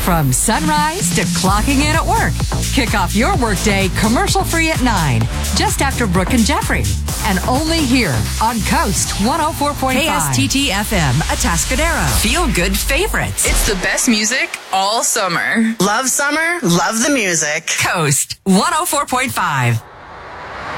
From sunrise to clocking in at work. Kick off your workday commercial-free at 9, just after Brooke and Jeffrey. And only here on Coast 104.5. KSTT-FM, Atascadero. Feel good favorites. It's the best music all summer. Love summer, love the music. Coast 104.5.